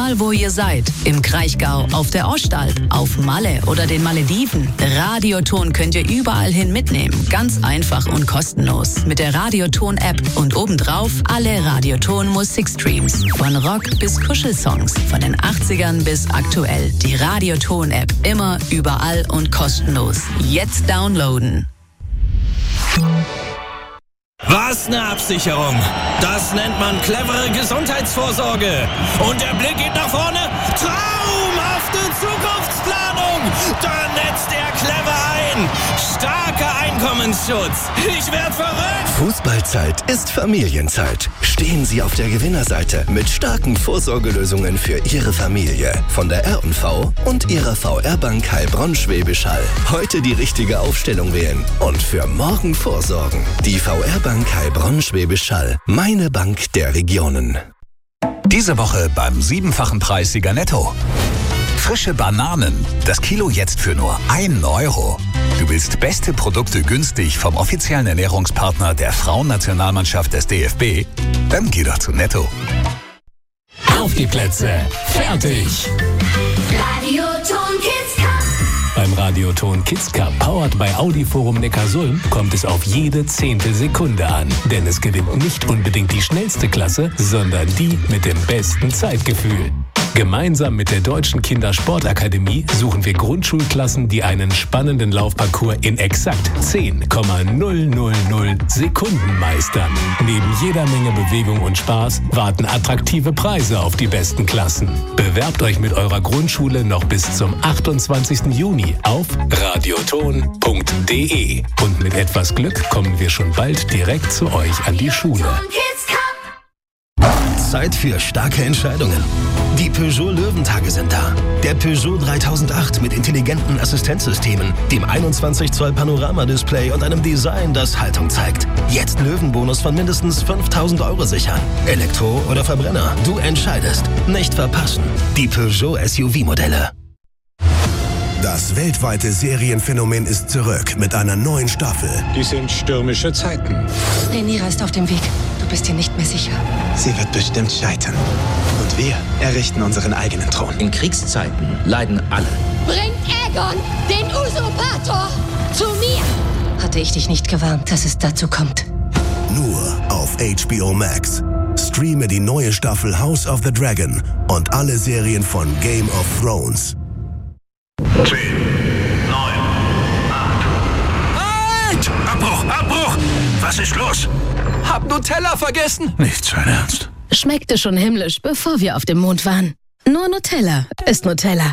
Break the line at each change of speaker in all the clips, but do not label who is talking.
Egal wo ihr seid, im Kraichgau, auf der Ostalb, auf Malle oder den Malediven, Radioton könnt ihr überall hin mitnehmen. Ganz einfach und kostenlos. Mit der Radioton-App und obendrauf alle Radioton-Musikstreams. Von Rock bis Kuschelsongs, von den 80ern bis aktuell. Die Radioton-App immer, überall und kostenlos. Jetzt downloaden.
Was eine Absicherung! Das nennt man clevere Gesundheitsvorsorge. Und der Blick geht nach vorne. Traumhafte Zukunftsplanung! Da netzt er clever ein. Starker Einkommensschutz. Ich werd verrückt!
Fußballzeit ist Familienzeit. Stehen Sie auf der Gewinnerseite mit starken Vorsorgelösungen für Ihre Familie. Von der R&V und Ihrer VR-Bank Heilbronn-Schwäbisch Hall. Heute die richtige Aufstellung wählen und für morgen vorsorgen. Die VR-Bank Heilbronn-Schwäbisch Hall. Meine Bank der Regionen.
Diese Woche beim 7-fachen Preissieger Netto. Frische Bananen. Das Kilo jetzt für nur 1 Euro. Du willst beste Produkte günstig vom offiziellen Ernährungspartner der Frauennationalmannschaft des DFB? Dann geh doch zu Netto.
Auf die Plätze. Fertig.
Radioton Kids Cup.
Beim Radioton Kids Cup, powered by Audi Forum Neckarsulm, kommt es auf jede Zehntelsekunde an. Denn es gewinnt nicht unbedingt die schnellste Klasse, sondern die mit dem besten Zeitgefühl. Gemeinsam mit der Deutschen Kindersportakademie suchen wir Grundschulklassen, die einen spannenden Laufparcours in exakt 10,000 Sekunden meistern. Neben jeder Menge Bewegung und Spaß warten attraktive Preise auf die besten Klassen. Bewerbt euch mit eurer Grundschule noch bis zum 28. Juni auf radioton.de. Und mit etwas Glück kommen wir schon bald direkt zu euch an die Schule.
Zeit für starke Entscheidungen. Die Peugeot Löwentage sind da. Der Peugeot 3008 mit intelligenten Assistenzsystemen, dem 21 Zoll Panoramadisplay und einem Design, das Haltung zeigt. Jetzt Löwenbonus von mindestens 5.000 Euro sichern. Elektro oder Verbrenner, du entscheidest. Nicht verpassen. Die Peugeot SUV-Modelle.
Das weltweite Serienphänomen ist zurück mit einer neuen Staffel.
Dies sind stürmische Zeiten.
Rhaenyra ist auf dem Weg. Du bist dir nicht mehr sicher.
Sie wird bestimmt scheitern. Und wir errichten unseren eigenen Thron.
In Kriegszeiten leiden alle.
Bringt Aegon, den Usurpator, zu mir!
Hatte ich dich nicht gewarnt, dass es dazu kommt.
Nur auf HBO Max. Streame die neue Staffel House of the Dragon und alle Serien von Game of Thrones.
10, 9, 8. Halt! Abbruch! Was ist los?
Hab Nutella vergessen.
Nicht sein Ernst.
Schmeckte schon himmlisch, bevor wir auf dem Mond waren. Nur Nutella ist Nutella.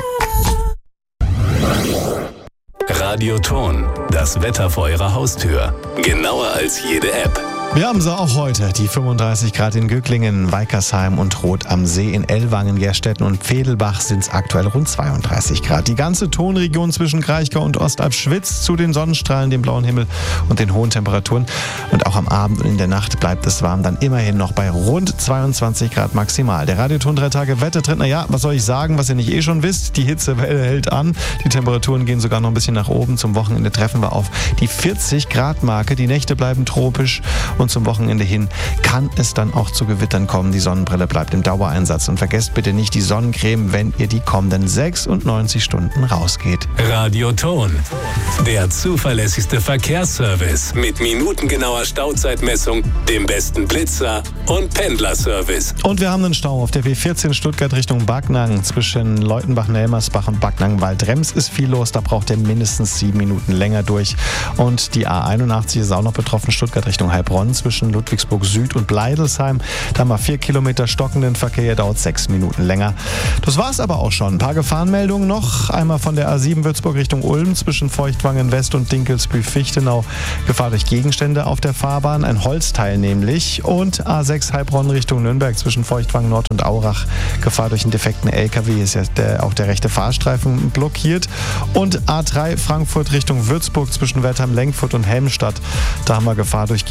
Radioton, das Wetter vor eurer Haustür. Genauer als jede App.
Wir haben sie auch heute, die 35 Grad in Gücklingen, Weikersheim und Rot am See. In Ellwangen, Gerstetten und Vedelbach sind es aktuell rund 32 Grad. Die ganze Tonregion zwischen Kraichgau und Ostalb schwitzt zu den Sonnenstrahlen, dem blauen Himmel und den hohen Temperaturen. Und auch am Abend und in der Nacht bleibt es warm, dann immerhin noch bei rund 22 Grad maximal. Der Radioton 3 Tage Wettertrend, naja, was soll ich sagen, was ihr nicht eh schon wisst, die Hitzewelle hält an. Die Temperaturen gehen sogar noch ein bisschen nach oben. Zum Wochenende treffen wir auf die 40 Grad Marke. Die Nächte bleiben tropisch. Und zum Wochenende hin kann es dann auch zu Gewittern kommen. Die Sonnenbrille bleibt im Dauereinsatz. Und vergesst bitte nicht die Sonnencreme, wenn ihr die kommenden 96 Stunden rausgeht.
Radioton, der zuverlässigste Verkehrsservice mit minutengenauer Stauzeitmessung, dem besten Blitzer und Pendlerservice.
Und wir haben einen Stau auf der W14 Stuttgart Richtung Backnang. Zwischen Leutenbach-Nelmersbach und Backnang-Waldrems ist viel los. Da braucht ihr mindestens 7 Minuten länger durch. Und die A81 ist auch noch betroffen. Stuttgart Richtung Heilbronn zwischen Ludwigsburg Süd und Bleidelsheim. Da haben wir 4 Kilometer stockenden Verkehr, dauert 6 Minuten länger. Das war's aber auch schon. Ein paar Gefahrenmeldungen noch. Einmal von der A7 Würzburg Richtung Ulm zwischen Feuchtwangen West und Dinkelsbühl-Fichtenau. Gefahr durch Gegenstände auf der Fahrbahn, ein Holzteil nämlich. Und A6 Heilbronn Richtung Nürnberg zwischen Feuchtwangen Nord und Aurach. Gefahr durch einen defekten LKW, ist ja auch der rechte Fahrstreifen blockiert. Und A3 Frankfurt Richtung Würzburg zwischen Wertheim-Lenkfurt und Helmstadt. Da haben wir Gefahr durch Gegenstände,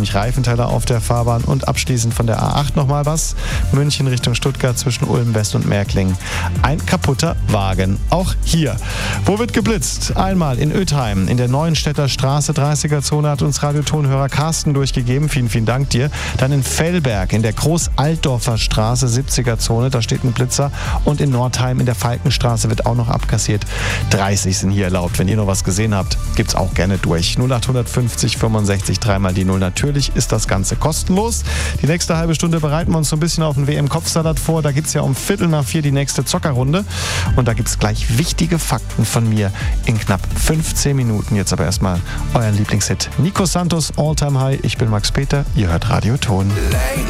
nämlich Reifenteller auf der Fahrbahn und abschließend von der A8 nochmal was. München Richtung Stuttgart zwischen Ulm West und Märklingen. Ein kaputter Wagen. Auch hier. Wo wird geblitzt? Einmal in Ötheim, in der Neuenstädter Straße, 30er-Zone, hat uns Radiotonhörer Carsten durchgegeben. Vielen, vielen Dank dir. Dann in Fellberg, in der Groß-Altdorfer Straße, 70er-Zone, da steht ein Blitzer. Und in Nordheim, in der Falkenstraße, wird auch noch abkassiert. 30 sind hier erlaubt. Wenn ihr noch was gesehen habt, gibt's auch gerne durch. 0850 65 3 die 0. Natürlich ist das Ganze kostenlos. Die nächste halbe Stunde bereiten wir uns so ein bisschen auf den WM-Kopfsalat vor. Da gibt's ja um 3:45 die nächste Zockerrunde. Und da gibt's gleich wichtige Fakten von mir in knapp 15 Minuten. Jetzt aber erstmal euren Lieblingshit. Nico Santos, All Time High. Ich bin Max Peter. Ihr hört Radio Ton.